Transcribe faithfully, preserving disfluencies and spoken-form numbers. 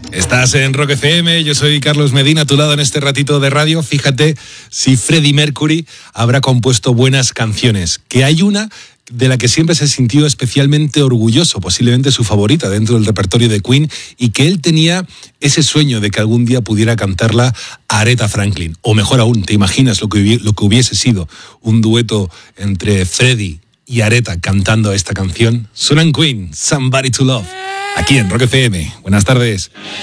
Estás en Rock F M, yo soy Carlos Medina, a tu lado en este ratito de radio. Fíjate si Freddie Mercury habrá compuesto buenas canciones, que hay una de la que siempre se sintió especialmente orgulloso, posiblemente su favorita dentro del repertorio de Queen, y que él tenía ese sueño de que algún día pudiera cantarla a Aretha Franklin. O mejor aún, ¿te imaginas lo que, hubi- lo que hubiese sido un dueto entre Freddie y Aretha cantando esta canción? Suenan Queen, Somebody to Love, aquí en Rock F M. Buenas tardes.